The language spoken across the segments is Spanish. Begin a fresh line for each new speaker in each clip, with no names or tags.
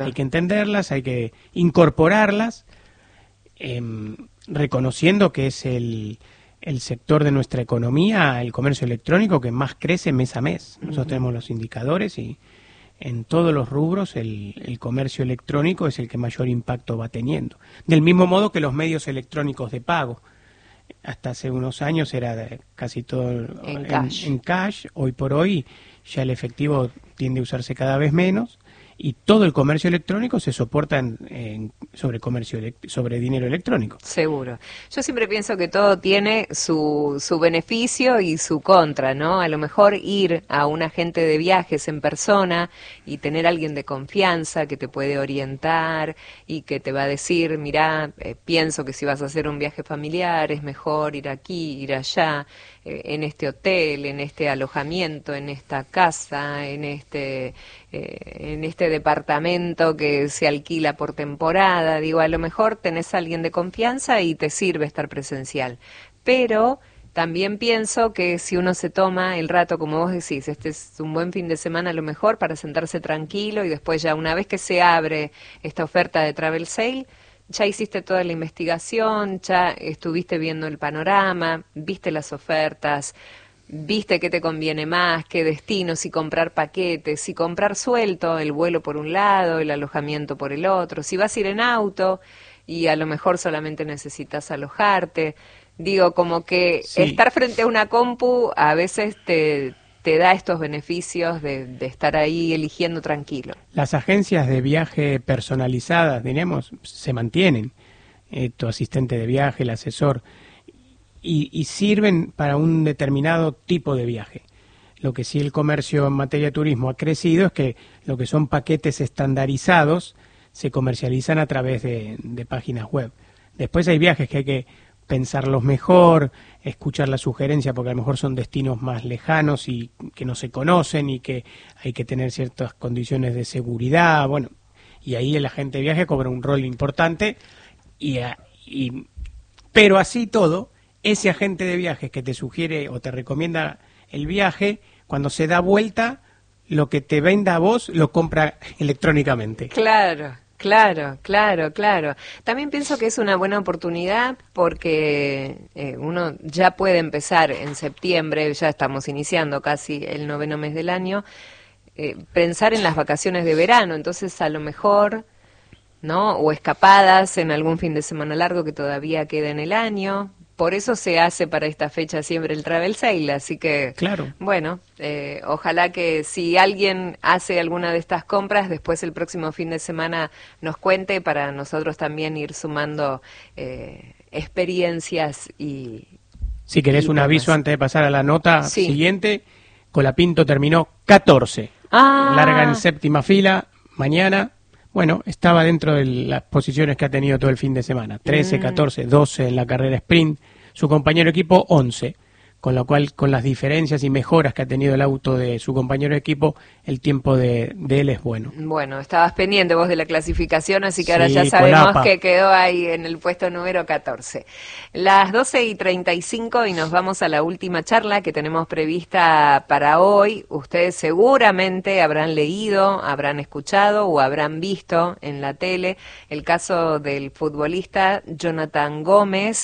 Hay que entenderlas, hay que incorporarlas, reconociendo que es el sector de nuestra economía, el comercio electrónico, que más crece mes a mes. Nosotros tenemos los indicadores y en todos los rubros el comercio electrónico es el que mayor impacto va teniendo. Del mismo modo que los medios electrónicos de pago. Hasta hace unos años era casi todo en cash. Hoy por hoy ya el efectivo tiende a usarse cada vez menos y todo el comercio electrónico se soporta sobre dinero electrónico.
Seguro. Yo siempre pienso que todo tiene su beneficio y su contra, ¿no? A lo mejor ir a un agente de viajes en persona y tener a alguien de confianza que te puede orientar y que te va a decir, mirá, pienso que si vas a hacer un viaje familiar es mejor ir aquí, ir allá, en este hotel, en este alojamiento, en esta casa, en este departamento que se alquila por temporada. Digo, a lo mejor tenés a alguien de confianza y te sirve estar presencial. Pero también pienso que si uno se toma el rato, como vos decís, este es un buen fin de semana a lo mejor para sentarse tranquilo y después ya una vez que se abre esta oferta de Travel Sale, ya hiciste toda la investigación, ya estuviste viendo el panorama, viste las ofertas, viste qué te conviene más, qué destinos, si comprar paquetes, si comprar suelto, el vuelo por un lado, el alojamiento por el otro, si vas a ir en auto y a lo mejor solamente necesitas alojarte. Digo, como que sí, estar frente a una compu a veces te da estos beneficios de estar ahí eligiendo tranquilo.
Las agencias de viaje personalizadas, diríamos, se mantienen. Tu asistente de viaje, el asesor, y sirven para un determinado tipo de viaje. Lo que sí el comercio en materia de turismo ha crecido es que lo que son paquetes estandarizados se comercializan a través de páginas web. Después hay viajes que hay que pensarlos mejor, escuchar la sugerencia porque a lo mejor son destinos más lejanos y que no se conocen y que hay que tener ciertas condiciones de seguridad, bueno, y ahí el agente de viaje cobra un rol importante pero así todo, ese agente de viajes que te sugiere o te recomienda el viaje, cuando se da vuelta, lo que te venda a vos lo compra electrónicamente.
Claro. También pienso que es una buena oportunidad porque uno ya puede empezar en septiembre, ya estamos iniciando casi el 9º mes del año, pensar en las vacaciones de verano, entonces a lo mejor, ¿no? O escapadas en algún fin de semana largo que todavía queda en el año. Por eso se hace para esta fecha siempre el Travel Sale, así que,
claro.
Bueno, ojalá que si alguien hace alguna de estas compras, después el próximo fin de semana nos cuente para nosotros también ir sumando experiencias y...
Si querés un aviso antes de pasar a la nota siguiente, Colapinto terminó 14, larga en séptima fila, mañana... Bueno, estaba dentro de las posiciones que ha tenido todo el fin de semana. 13, 14, 12 en la carrera sprint. Su compañero de equipo, 11. Con lo cual, con las diferencias y mejoras que ha tenido el auto de su compañero de equipo, el tiempo de él es bueno.
Bueno, estabas pendiente vos de la clasificación, así que ahora ya sabemos que quedó ahí en el puesto número 14. Las 12:35 y nos vamos a la última charla que tenemos prevista para hoy. Ustedes seguramente habrán leído, habrán escuchado o habrán visto en la tele el caso del futbolista Jonathan Gómez,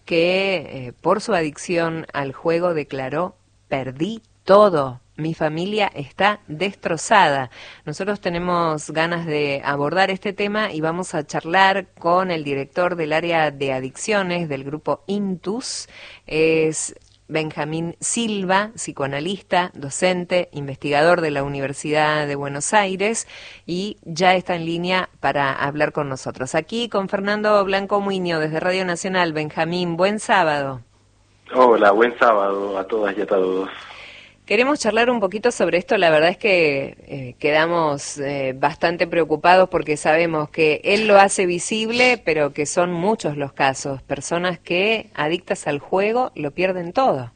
que por su adicción al juego declaró: perdí todo, mi familia está destrozada. Nosotros tenemos ganas de abordar este tema y vamos a charlar con el director del área de adicciones del grupo Intus, es Benjamín Silva, psicoanalista, docente, investigador de la Universidad de Buenos Aires, y ya está en línea para hablar con nosotros. Aquí con Fernando Blanco Muiño desde Radio Nacional. Benjamín, buen sábado.
Hola, buen sábado a todas y a todos.
Queremos charlar un poquito sobre esto. La verdad es que quedamos bastante preocupados porque sabemos que él lo hace visible, pero que son muchos los casos. Personas que, adictas al juego, lo pierden todo.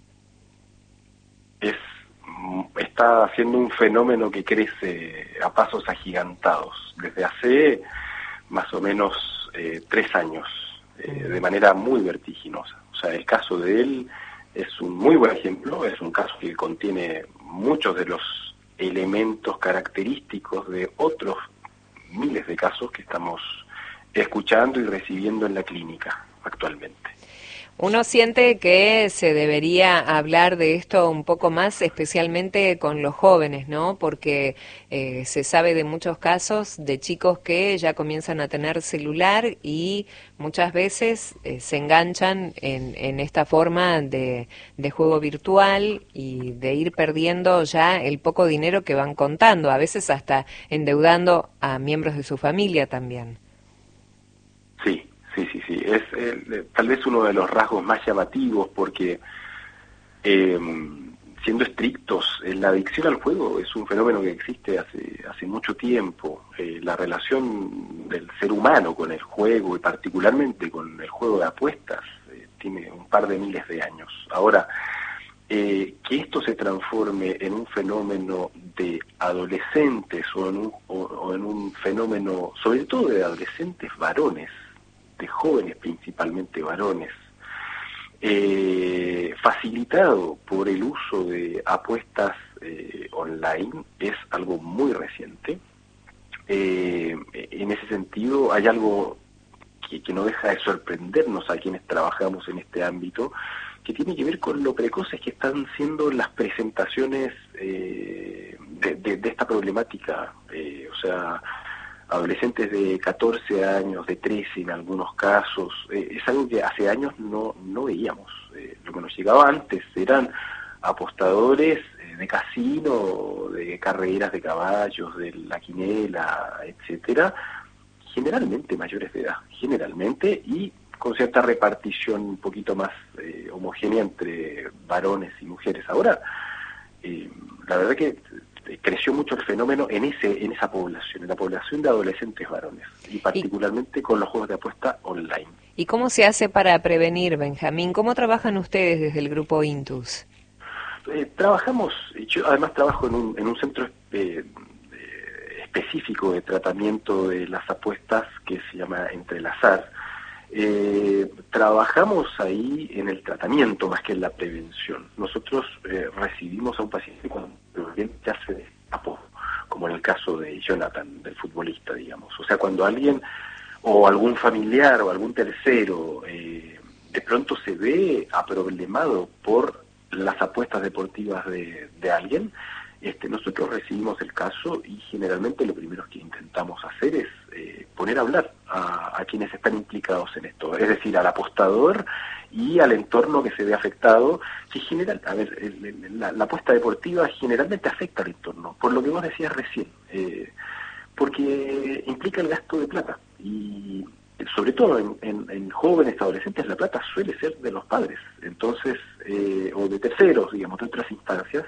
Está siendo un fenómeno que crece a pasos agigantados desde hace más o menos 3 años, de manera muy vertiginosa. O sea, el caso de él es un muy buen ejemplo, es un caso que contiene muchos de los elementos característicos de otros miles de casos que estamos escuchando y recibiendo en la clínica actualmente.
Uno siente que se debería hablar de esto un poco más, especialmente con los jóvenes, ¿no? Porque se sabe de muchos casos de chicos que ya comienzan a tener celular y muchas veces se enganchan en esta forma de juego virtual y de ir perdiendo ya el poco dinero que van contando, a veces hasta endeudando a miembros de su familia también.
Sí. Es tal vez uno de los rasgos más llamativos porque, siendo estrictos, la adicción al juego es un fenómeno que existe hace mucho tiempo. La relación del ser humano con el juego y particularmente con el juego de apuestas tiene un par de miles de años. Ahora, que esto se transforme en un fenómeno de adolescentes o en un fenómeno, sobre todo de adolescentes varones, de jóvenes principalmente varones, facilitado por el uso de apuestas online, es algo muy reciente. En ese sentido hay algo que no deja de sorprendernos a quienes trabajamos en este ámbito, que tiene que ver con lo precoces que están siendo las presentaciones de esta problemática. O sea, adolescentes de 14 años, de 13 en algunos casos, es algo que hace años no veíamos. Lo que nos llegaba antes eran apostadores de casino, de carreras de caballos, de la quinela, etcétera, generalmente mayores de edad, generalmente, y con cierta repartición un poquito más homogénea entre varones y mujeres. Ahora, la verdad que creció mucho el fenómeno en esa población, en la población de adolescentes varones, y particularmente con los juegos de apuesta online.
¿Y cómo se hace para prevenir, Benjamín? ¿Cómo trabajan ustedes desde el grupo Intus?
Yo además trabajo en un centro específico de tratamiento de las apuestas que se llama Entrelazar. Trabajamos ahí en el tratamiento más que en la prevención. Nosotros recibimos a un paciente cuando ya se destapó, como en el caso de Jonathan, del futbolista, digamos. O sea, cuando alguien o algún familiar o algún tercero de pronto se ve aproblemado por las apuestas deportivas de alguien, nosotros recibimos el caso y generalmente lo primero que intentamos hacer es poner a hablar a quienes están implicados en esto, es decir, al apostador y al entorno que se ve afectado, que la apuesta deportiva generalmente afecta al entorno, por lo que vos decías recién, porque implica el gasto de plata, y sobre todo en jóvenes, adolescentes, la plata suele ser de los padres, entonces, o de terceros, digamos, de otras instancias.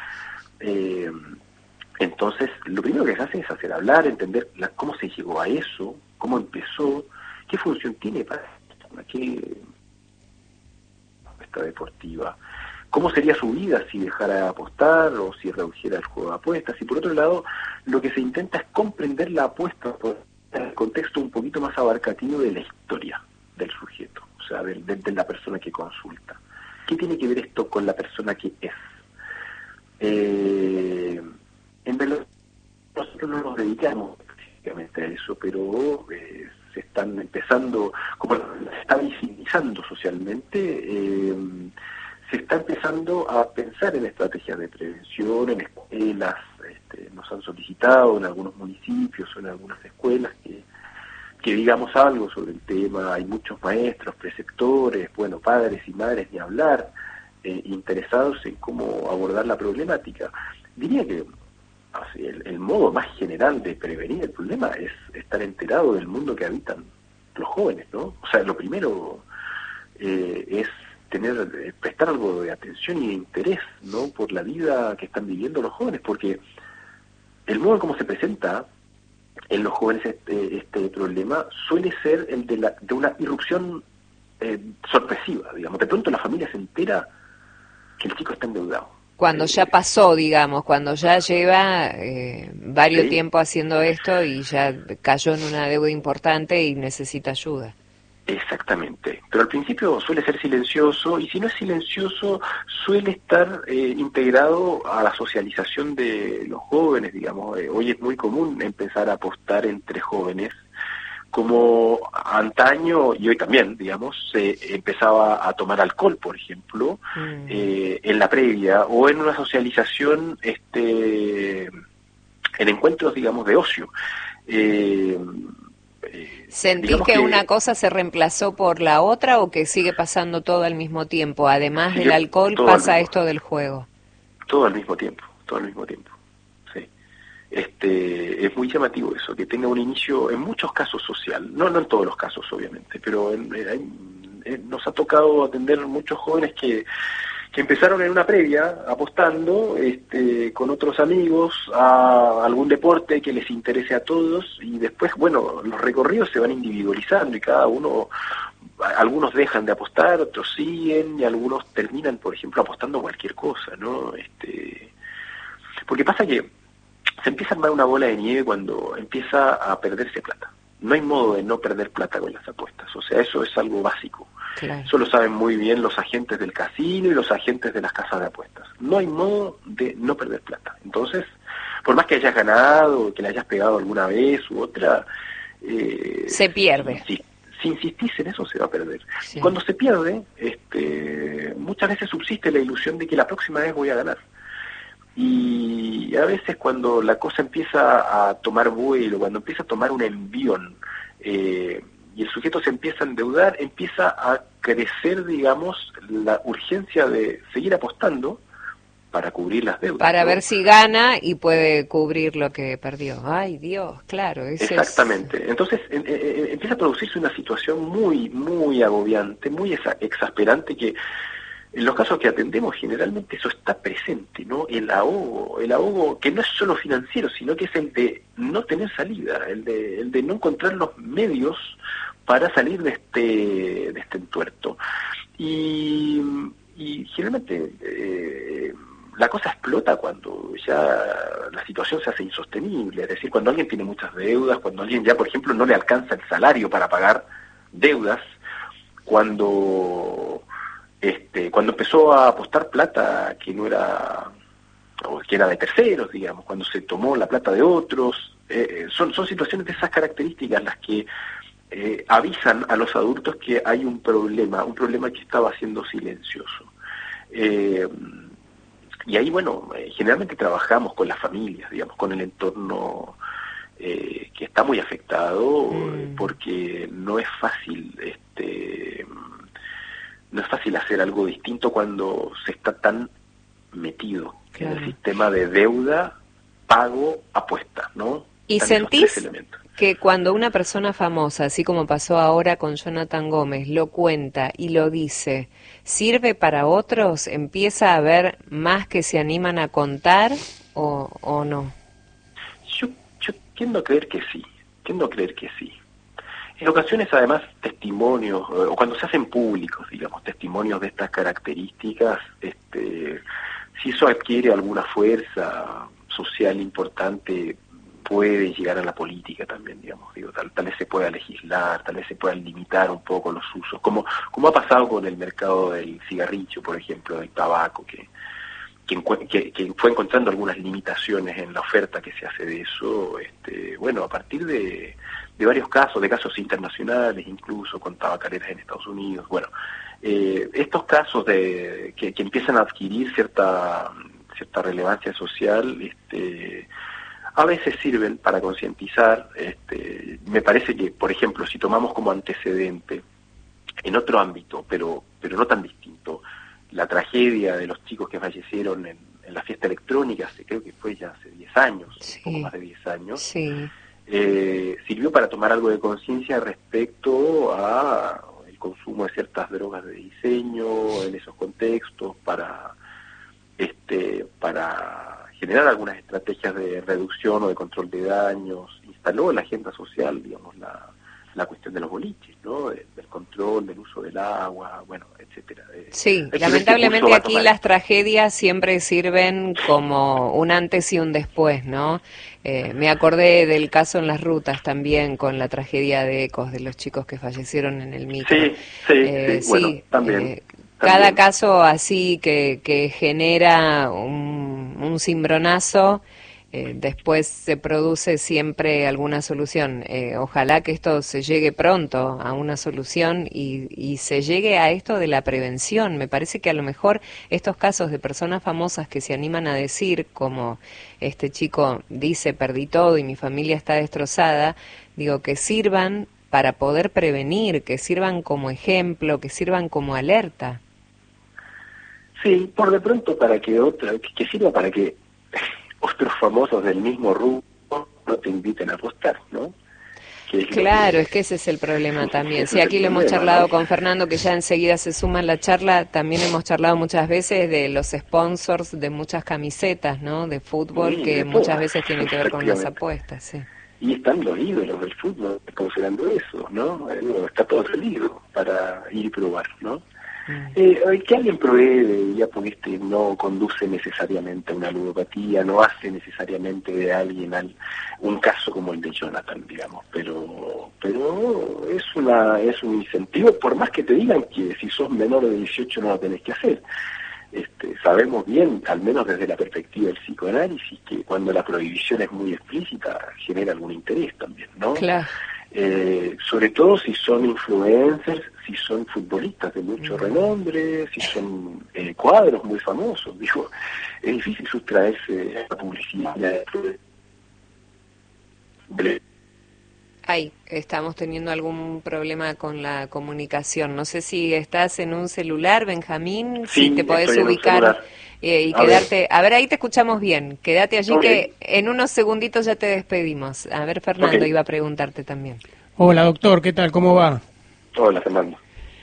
Entonces, lo primero que se hace es hacer hablar, entender cómo se llegó a eso, cómo empezó, qué función tiene para qué apuesta deportiva, cómo sería su vida si dejara de apostar o si redujera el juego de apuestas. Y por otro lado, lo que se intenta es comprender la apuesta por el contexto un poquito más abarcativo de la historia del sujeto, o sea, de la persona que consulta. ¿Qué tiene que ver esto con la persona que es? En verdad, nosotros no nos dedicamos específicamente a eso, pero se están empezando, como se está visibilizando socialmente, se está empezando a pensar en estrategias de prevención, en escuelas, nos han solicitado en algunos municipios o en algunas escuelas que digamos algo sobre el tema. Hay muchos maestros, preceptores, padres y madres, ni hablar, interesados en cómo abordar la problemática. Diría que el modo más general de prevenir el problema es estar enterado del mundo que habitan los jóvenes, ¿no? O sea, lo primero es prestar algo de atención y de interés, ¿no?, por la vida que están viviendo los jóvenes, porque el modo en cómo se presenta en los jóvenes este problema suele ser el de una irrupción sorpresiva, digamos. De pronto la familia se entera que el chico está endeudado.
Cuando ya pasó, digamos, cuando ya lleva varios tiempo haciendo esto y ya cayó en una deuda importante y necesita ayuda.
Exactamente, pero al principio suele ser silencioso, y si no es silencioso suele estar integrado a la socialización de los jóvenes, digamos. Hoy es muy común empezar a apostar entre jóvenes, como antaño, y hoy también, digamos, se empezaba a tomar alcohol, por ejemplo, en la previa, o en una socialización, en encuentros, digamos, de ocio.
¿Sentís que una cosa se reemplazó por la otra o que sigue pasando todo al mismo tiempo? Además del alcohol, pasa esto del juego.
Todo al mismo tiempo, sí. Es muy llamativo eso, que tenga un inicio, en muchos casos, social, no en todos los casos, obviamente, pero nos ha tocado atender muchos jóvenes que empezaron en una previa apostando con otros amigos a algún deporte que les interese a todos, y después, bueno, los recorridos se van individualizando y cada uno, algunos dejan de apostar, otros siguen, y algunos terminan, por ejemplo, apostando cualquier cosa, ¿no? Porque pasa que se empieza a armar una bola de nieve cuando empieza a perderse plata. No hay modo de no perder plata con las apuestas, o sea, eso es algo básico. Claro. Eso lo saben muy bien los agentes del casino y los agentes de las casas de apuestas. No hay modo de no perder plata. Entonces, por más que hayas ganado, que le hayas pegado alguna vez u otra,
se pierde.
Si insistís en eso, se va a perder.
Sí.
Y cuando se pierde, muchas veces subsiste la ilusión de que la próxima vez voy a ganar. Y a veces cuando la cosa empieza a tomar vuelo, cuando empieza a tomar un envión, y el sujeto se empieza a endeudar, empieza a crecer, digamos, la urgencia de seguir apostando para cubrir las deudas.
Para ver si gana y puede cubrir lo que perdió. Ay, Dios, claro.
Exactamente. Entonces empieza a producirse una situación muy, muy agobiante, muy exasperante, que en los casos que atendemos generalmente eso está presente, ¿no? El ahogo que no es solo financiero, sino que es el de no tener salida, el de no encontrar los medios para salir de este entuerto. Y generalmente la cosa explota cuando ya la situación se hace insostenible, es decir, cuando alguien tiene muchas deudas, cuando alguien ya, por ejemplo, no le alcanza el salario para pagar deudas, cuando empezó a apostar plata que no era, o que era de terceros, digamos, cuando se tomó la plata de otros, son situaciones de esas características las que avisan a los adultos que hay un problema que estaba siendo silencioso. Y ahí, bueno, generalmente trabajamos con las familias, digamos, con el entorno que está muy afectado, porque no es fácil, no es fácil hacer algo distinto cuando se está tan metido en el sistema de deuda, pago, apuesta, ¿no?
¿Y sentís que cuando una persona famosa, así como pasó ahora con Jonathan Gómez, lo cuenta y lo dice, sirve para otros, empieza a haber más que se animan a contar o no?
Yo tiendo a creer que sí, En ocasiones, además, testimonios, o cuando se hacen públicos, digamos, testimonios de estas características, si eso adquiere alguna fuerza social importante, puede llegar a la política también, digamos, tal vez se pueda legislar, tal vez se puedan limitar un poco los usos, como ha pasado con el mercado del cigarrillo, por ejemplo, del tabaco, que fue encontrando algunas limitaciones en la oferta que se hace de eso, bueno, a partir de varios casos, de casos internacionales, incluso con tabacaleras en Estados Unidos, bueno, estos casos que empiezan a adquirir cierta relevancia social, a veces sirven para concientizar. Me parece que, por ejemplo, si tomamos como antecedente, en otro ámbito, pero no tan distinto, la tragedia de los chicos que fallecieron en la fiesta electrónica, creo que fue ya hace 10 años, sí, un poco más de 10 años,
sí.
Sirvió para tomar algo de conciencia respecto a el consumo de ciertas drogas de diseño en esos contextos, para generar algunas estrategias de reducción o de control de daños. Instaló en la agenda social, digamos, la cuestión de los boliches, ¿no? Del control, del uso del agua, bueno, etcétera.
Sí, lamentablemente aquí las tragedias siempre sirven como un antes y un después, ¿no? Me acordé del caso en las rutas también, con la tragedia de Ecos, de los chicos que fallecieron en el micro.
Sí, bueno, también.
Cada caso así que genera un cimbronazo, después se produce siempre alguna solución. Ojalá que esto se llegue pronto a una solución y se llegue a esto de la prevención. Me parece que a lo mejor estos casos de personas famosas que se animan a decir, como este chico dice, perdí todo y mi familia está destrozada, digo, que sirvan para poder prevenir, que sirvan como ejemplo, que sirvan como alerta.
Sí, por de pronto que sirva para que otros famosos del mismo rubro no te inviten a apostar, ¿no?
Claro, es que ese es el problema también. Sí, aquí lo hemos charlado con Fernando, que ya enseguida se suma en la charla. También hemos charlado muchas veces de los sponsors de muchas camisetas, ¿no? De fútbol, que muchas veces tienen que ver con las apuestas, sí.
Y están los ídolos del fútbol considerando eso, ¿no? Está todo salido para ir y probar, ¿no? Que alguien pruebe, ya pudiste, no conduce necesariamente a una ludopatía, no hace necesariamente de alguien un caso como el de Jonathan, digamos, pero es un incentivo, por más que te digan que si sos menor de 18 no lo tenés que hacer. Sabemos bien, al menos desde la perspectiva del psicoanálisis, que cuando la prohibición es muy explícita genera algún interés también, ¿no?
Claro.
Sobre todo si son influencers, si son futbolistas de mucho renombre, si son cuadros muy famosos. Digo, es difícil sustraerse a la publicidad.
Ahí, estamos teniendo algún problema con la comunicación. No sé si estás en un celular, Benjamín,
sí,
si te podés ubicar y quedarte... A ver, ahí te escuchamos bien. Quédate allí que en unos segunditos ya te despedimos. A ver, Fernando iba a preguntarte también.
Hola, doctor, ¿qué tal? ¿Cómo va?
Hola, Fernando.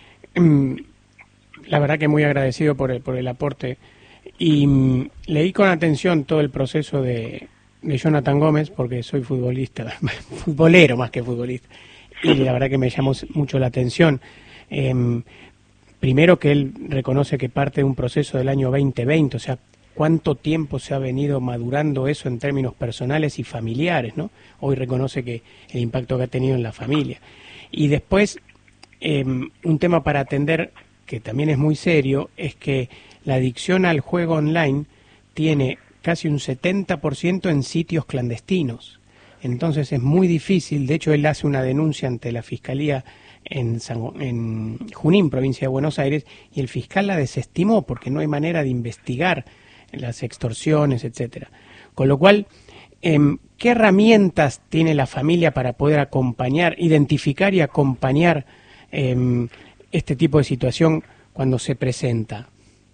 La verdad que muy agradecido por el aporte. Y leí con atención todo el proceso de Jonathan Gómez, porque soy futbolista, futbolero más que futbolista, y la verdad que me llamó mucho la atención. Primero que él reconoce que parte de un proceso del año 2020, o sea, cuánto tiempo se ha venido madurando eso en términos personales y familiares, ¿no? Hoy reconoce que el impacto que ha tenido en la familia. Y después, un tema para atender, que también es muy serio, es que la adicción al juego online tiene casi un 70% en sitios clandestinos. Entonces es muy difícil, de hecho él hace una denuncia ante la Fiscalía en Junín, provincia de Buenos Aires, y el fiscal la desestimó porque no hay manera de investigar las extorsiones, etcétera. Con lo cual, ¿qué herramientas tiene la familia para poder acompañar, identificar y acompañar este tipo de situación cuando se presenta?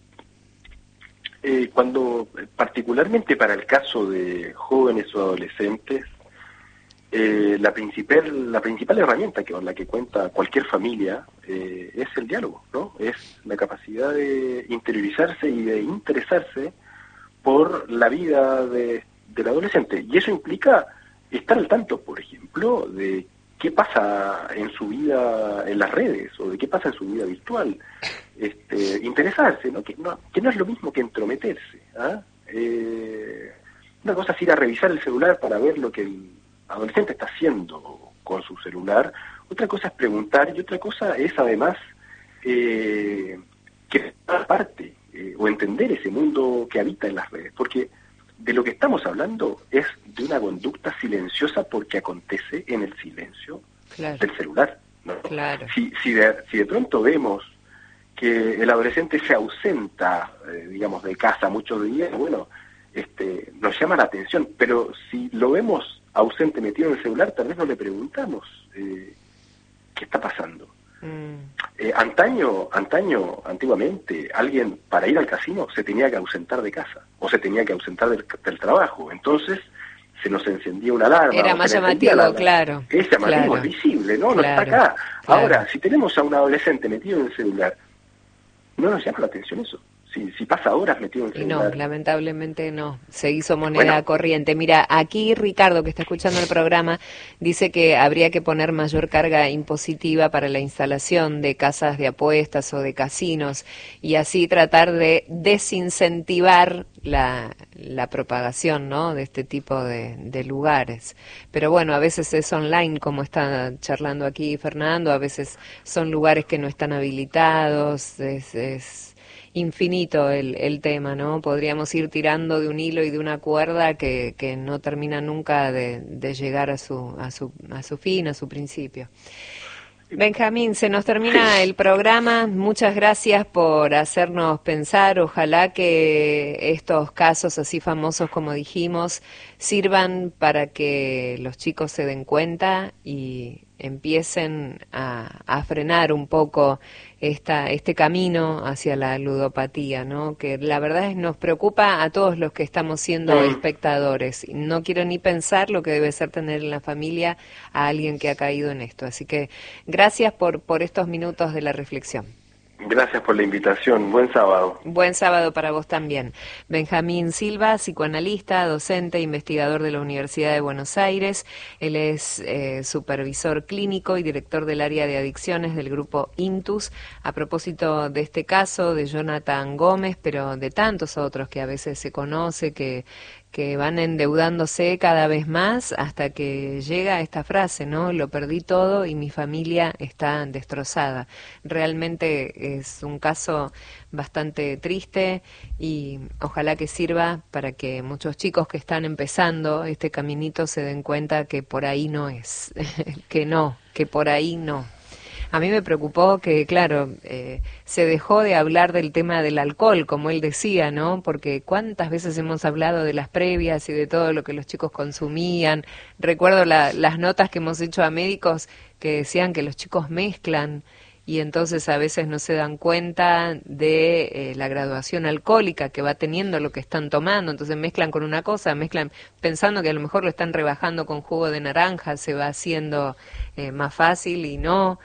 Particularmente para el caso de jóvenes o adolescentes, la principal herramienta con la que cuenta cualquier familia es el diálogo, ¿no? Es la capacidad de interiorizarse y de interesarse por la vida del adolescente. Y eso implica estar al tanto, por ejemplo, de qué pasa en su vida en las redes o de qué pasa en su vida virtual. Interesarse, ¿no? Que no es lo mismo que entrometerse. Una cosa es ir a revisar el celular para ver lo que el adolescente está haciendo con su celular, otra cosa es preguntar y otra cosa es además que parte o entender ese mundo que habita en las redes, porque de lo que estamos hablando es de una conducta silenciosa porque acontece en el silencio del celular, ¿no?
Claro.
Si de pronto vemos que el adolescente se ausenta, digamos, de casa muchos días, bueno, nos llama la atención, pero si lo vemos ausente metido en el celular, tal vez no le preguntamos qué está pasando. Antiguamente, alguien para ir al casino se tenía que ausentar de casa o se tenía que ausentar del trabajo. Entonces se nos encendía una alarma.
Era más llamativo, claro.
Es llamativo, es visible, ¿no? No está acá. Ahora, si tenemos a un adolescente metido en el celular, no nos llama la atención eso. si pasa horas metido en el celular.
No, lamentablemente no, se hizo moneda corriente. Mira, aquí Ricardo, que está escuchando el programa, dice que habría que poner mayor carga impositiva para la instalación de casas de apuestas o de casinos y así tratar de desincentivar la propagación, ¿no?, de este tipo de lugares. Pero bueno, a veces es online, como está charlando aquí Fernando, a veces son lugares que no están habilitados, es infinito el tema, ¿no? Podríamos ir tirando de un hilo y de una cuerda que no termina nunca de llegar a su fin, a su principio. Benjamín, se nos termina el programa. Muchas gracias por hacernos pensar. Ojalá que estos casos así famosos, como dijimos, sirvan para que los chicos se den cuenta y empiecen a frenar un poco este camino hacia la ludopatía, ¿no? Que la verdad nos preocupa a todos los que estamos siendo espectadores. No quiero ni pensar lo que debe ser tener en la familia a alguien que ha caído en esto. Así que gracias por estos minutos de la reflexión.
Gracias por la invitación. Buen sábado.
Buen sábado para vos también. Benjamín Silva, psicoanalista, docente, investigador de la Universidad de Buenos Aires. Él es supervisor clínico y director del área de adicciones del grupo Intus. A propósito de este caso de Jonathan Gómez, pero de tantos otros que a veces se conoce, que van endeudándose cada vez más hasta que llega esta frase, ¿no? Lo perdí todo y mi familia está destrozada. Realmente es un caso bastante triste y ojalá que sirva para que muchos chicos que están empezando este caminito se den cuenta que por ahí no es, que por ahí no. A mí me preocupó que, claro, se dejó de hablar del tema del alcohol, como él decía, ¿no? Porque cuántas veces hemos hablado de las previas y de todo lo que los chicos consumían. Recuerdo las notas que hemos hecho a médicos que decían que los chicos mezclan y entonces a veces no se dan cuenta de la graduación alcohólica que va teniendo lo que están tomando. Entonces mezclan con una cosa, mezclan pensando que a lo mejor lo están rebajando con jugo de naranja, se va haciendo más fácil y no.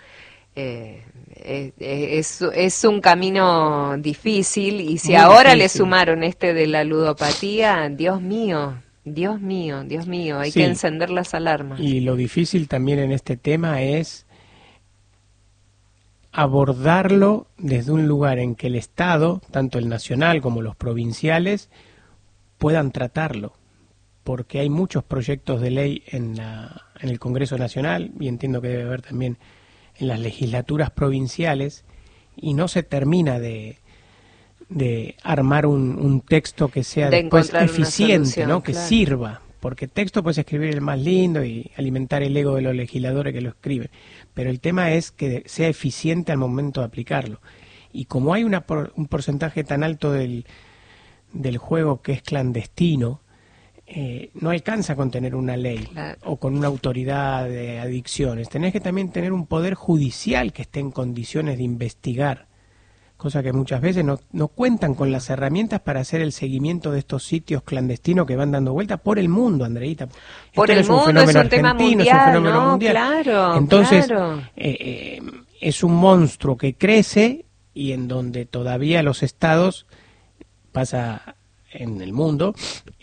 Es un camino difícil y si muy ahora difícil. Le sumaron de la ludopatía, Dios mío, hay que encender las alarmas.
Y lo difícil también en este tema es abordarlo desde un lugar en que el Estado, tanto el nacional como los provinciales, puedan tratarlo, porque hay muchos proyectos de ley en el Congreso Nacional y entiendo que debe haber también en las legislaturas provinciales y no se termina de armar un texto que sea después eficiente, ¿no? Que sirva, porque texto puedes escribir el más lindo y alimentar el ego de los legisladores que lo escriben, pero el tema es que sea eficiente al momento de aplicarlo. Y como hay un porcentaje tan alto del juego que es clandestino, no alcanza con tener una ley o con una autoridad de adicciones. Tenés que también tener un poder judicial que esté en condiciones de investigar, cosa que muchas veces no cuentan con las herramientas para hacer el seguimiento de estos sitios clandestinos que van dando vueltas por el mundo, Andreita.
Por el mundo, es un tema mundial, es un fenómeno mundial. Claro,
entonces,
claro.
Es un monstruo que crece y en todavía los estados pasa en el mundo,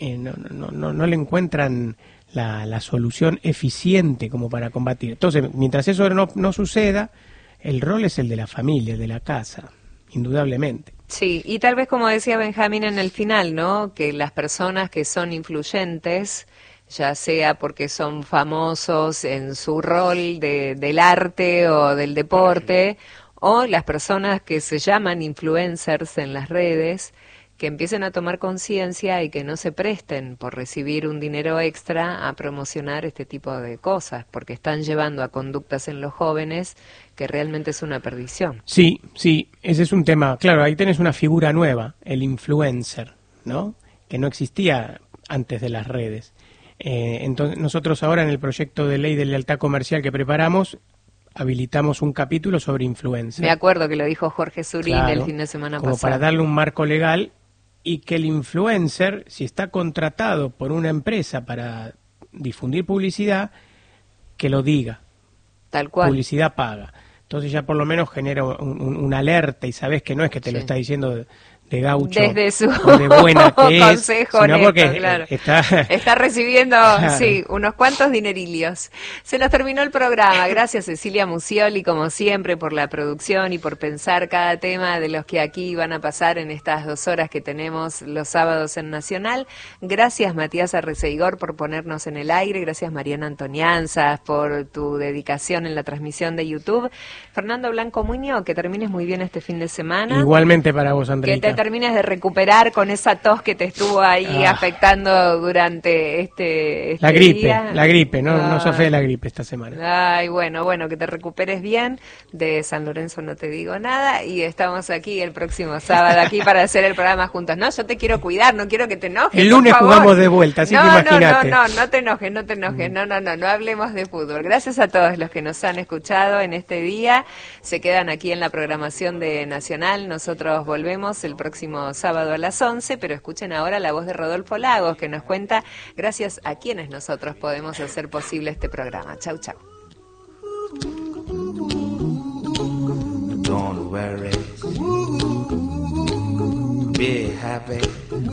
no le encuentran la solución eficiente como para combatir. Entonces, mientras eso no suceda, el rol es el de la familia, el de la casa, indudablemente.
Sí, y tal vez como decía Benjamín en el final, ¿no? Que las personas que son influyentes, ya sea porque son famosos en su rol del arte o del deporte, o las personas que se llaman influencers en las redes, que empiecen a tomar conciencia y que no se presten por recibir un dinero extra a promocionar este tipo de cosas, porque están llevando a conductas en los jóvenes que realmente es una perdición.
Sí, ese es un tema. Claro, ahí tenés una figura nueva, el influencer, ¿no? Que no existía antes de las redes. Entonces, nosotros ahora en el proyecto de ley de lealtad comercial que preparamos, habilitamos un capítulo sobre influencer.
Me acuerdo que lo dijo Jorge Surín el fin de semana pasado.
Como para darle un marco legal y que el influencer, si está contratado por una empresa para difundir publicidad, que lo diga.
Tal cual.
Publicidad paga. Entonces ya por lo menos genera una alerta y sabes que no es que te lo está diciendo gaucho,
desde su
o de buena que es,
consejo
sino
honesto,
porque
claro.
está
recibiendo,
claro,
sí, unos cuantos dinerillos. Se nos terminó el programa. Gracias, Cecilia Musioli, como siempre, por la producción y por pensar cada tema de los que aquí van a pasar en estas 2 horas que tenemos los sábados en Nacional. Gracias, Matías Arreceigor, por ponernos en el aire. Gracias, Mariana Antonianzas, por tu dedicación en la transmisión de YouTube. Fernando Blanco Muñoz, que termines muy bien este fin de semana.
Igualmente para vos, Andreita.
Que te termines de recuperar con esa tos que te estuvo ahí afectando durante este
la gripe,
día.
La gripe, no sofé de la gripe esta semana.
Ay, bueno, que te recuperes bien. De San Lorenzo no te digo nada y estamos aquí el próximo sábado aquí para hacer el programa juntos. No, yo te quiero cuidar, no quiero que te enojes.
El lunes jugamos de vuelta, así que imagínate.
No te enojes, no hablemos de fútbol. Gracias a todos los que nos han escuchado en este día. Se quedan aquí en la programación de Nacional. Nosotros volvemos el próximo sábado a las 11, pero escuchen ahora la voz de Rodolfo Lagos, que nos cuenta gracias a quienes nosotros podemos hacer posible este programa. Chau, chau.
Don't worry, be happy.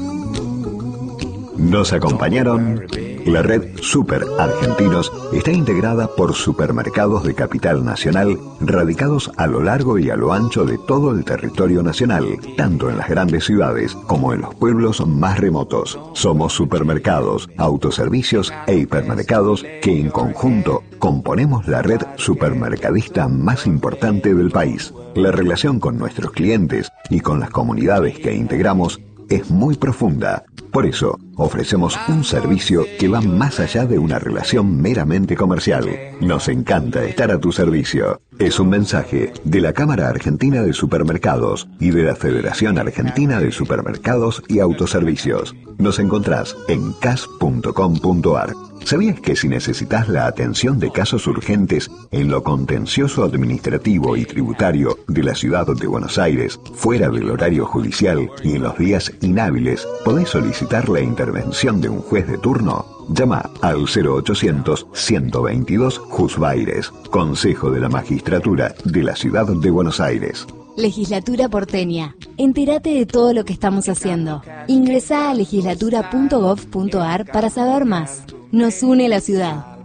Nos acompañaron. La red Super Argentinos está integrada por supermercados de capital nacional radicados a lo largo y a lo ancho de todo el territorio nacional, tanto en las grandes ciudades como en los pueblos más remotos. Somos supermercados, autoservicios e hipermercados que en conjunto componemos la red supermercadista más importante del país. La relación con nuestros clientes y con las comunidades que integramos es muy profunda. Por eso, ofrecemos un servicio que va más allá de una relación meramente comercial. Nos encanta estar a tu servicio. Es un mensaje de la Cámara Argentina de Supermercados y de la Federación Argentina de Supermercados y Autoservicios. Nos encontrás en cas.com.ar. ¿Sabías que si necesitas la atención de casos urgentes en lo contencioso administrativo y tributario de la ciudad de Buenos Aires, fuera del horario judicial y en los días inhábiles, podés solicitar la intervención de un juez de turno? Llama al 0800-122 Jusbaires, Consejo de la Magistratura de la Ciudad de Buenos Aires.
Legislatura porteña. Entérate de todo lo que estamos haciendo. Ingresá a legislatura.gov.ar para saber más. Nos une la ciudad.